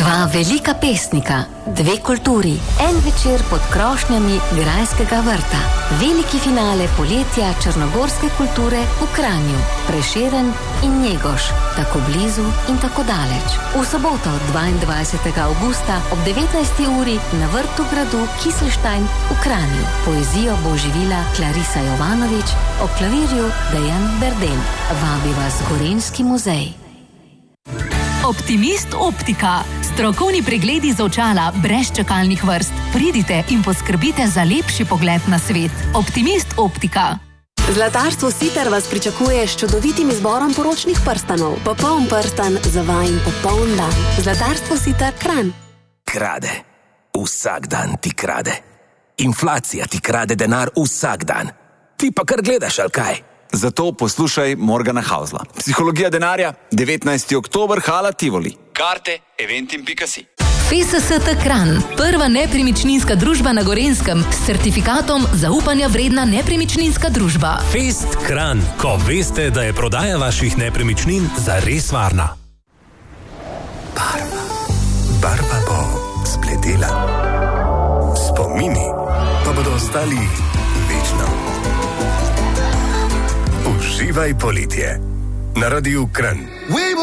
Dva velika pesnika, dve kulturi, en večer pod krošnjami Grajskega vrta. Veliki finale poletja črnogorske kulture v Kranju, Prešeren in Njegoš, tako blizu in tako daleč. V soboto 22. avgusta ob 19. uri na vrtu gradu Kiselštajn v Kranju. Poezijo bo oživila Clarisa Jovanović, ob klavirju Dejan Berden. Vabi vas Gorenjski muzej. Optimist Optika. Strokovni pregledi z očala brez čakalnih vrst. Pridite in poskrbite za lepši pogled na svet. Optimist Optika. Zlatarstvo Sitar vas pričakuje s čudovitim izborom poročnih prstanov. Popoln prstan za vajin popoln dan. Zlatarstvo Sitar Kranj. Krade. Vsak dan ti krade. Inflacija ti krade denar vsak dan. Ti pa kar gledaš, ali kaj? Zato poslušaj Morgana Hausla. Psihologija denarja, 19. oktober, Hala Tivoli. Karte eventim.si. FSST Kranj, prva nepremičninska družba na Gorenjskem s certifikatom zaupanja vredna nepremičninska družba. Fest Kranj, ko veste, da je prodaja vaših nepremičnin zares varna. Barva bo zbledela. Spomini pa bodo ostali večno. Uživaj poletje na Radiu Kranj.